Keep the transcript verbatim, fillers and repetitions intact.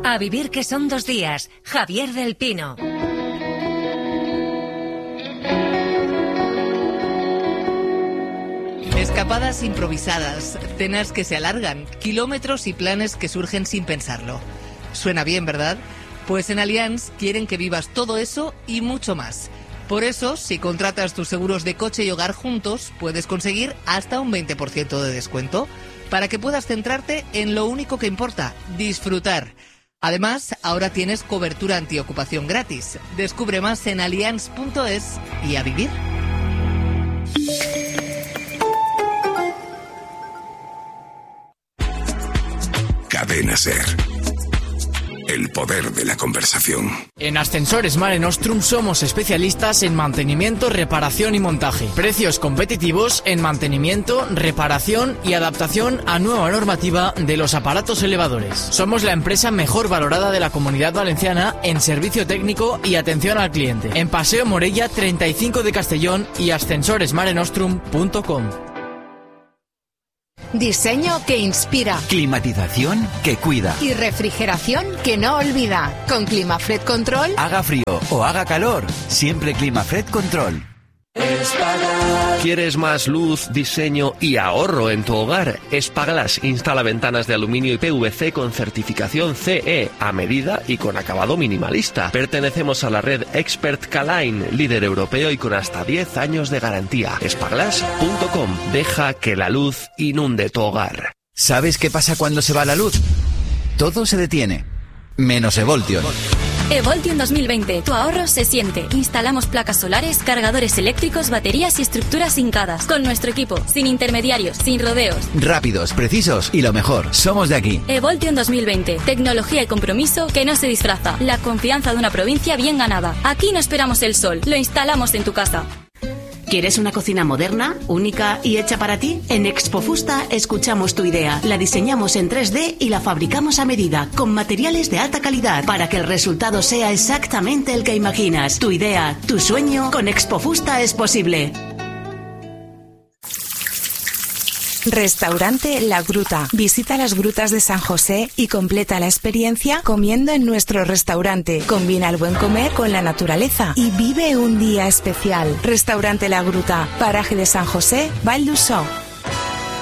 A vivir que son dos días. Javier del Pino. Escapadas improvisadas, cenas que se alargan, kilómetros y planes que surgen sin pensarlo. Suena bien, ¿verdad? Pues en Allianz quieren que vivas todo eso y mucho más. Por eso, si contratas tus seguros de coche y hogar juntos, puedes conseguir hasta un veinte por ciento de descuento para que puedas centrarte en lo único que importa, disfrutar. Además, ahora tienes cobertura antiocupación gratis. Descubre más en allianz punto es y a vivir. Cadena Ser. El poder de la conversación. En Ascensores Mare Nostrum somos especialistas en mantenimiento, reparación y montaje. Precios competitivos en mantenimiento, reparación y adaptación a nueva normativa de los aparatos elevadores. Somos la empresa mejor valorada de la Comunidad Valenciana en servicio técnico y atención al cliente. En Paseo Morella treinta y cinco de Castellón y ascensores mare nostrum punto com. Diseño que inspira. Climatización que cuida. Y refrigeración que no olvida. Con Climafred Control. Haga frío o haga calor, siempre Climafred Control. ¿Quieres más luz, diseño y ahorro en tu hogar? Espaglass instala ventanas de aluminio y P V C con certificación C E a medida y con acabado minimalista. Pertenecemos a la red Expert K-Line, líder europeo y con hasta diez años de garantía. espaglass punto com. Deja que la luz inunde tu hogar. ¿Sabes qué pasa cuando se va la luz? Todo se detiene, menos Evoltion. Evoltion dos mil veinte. Tu ahorro se siente. Instalamos placas solares, cargadores eléctricos, baterías y estructuras hincadas. Con nuestro equipo, sin intermediarios, sin rodeos. Rápidos, precisos y lo mejor, somos de aquí. Evoltion dos mil veinte. Tecnología y compromiso que no se disfraza. La confianza de una provincia bien ganada. Aquí no esperamos el sol, lo instalamos en tu casa. ¿Quieres una cocina moderna, única y hecha para ti? En Expofusta escuchamos tu idea, la diseñamos en tres D y la fabricamos a medida, con materiales de alta calidad, para que el resultado sea exactamente el que imaginas. Tu idea, tu sueño, con Expofusta es posible. Restaurante La Gruta. Visita las grutas de San José y completa la experiencia comiendo en nuestro restaurante. Combina el buen comer con la naturaleza y vive un día especial. Restaurante La Gruta, paraje de San José, Val d'Uixó.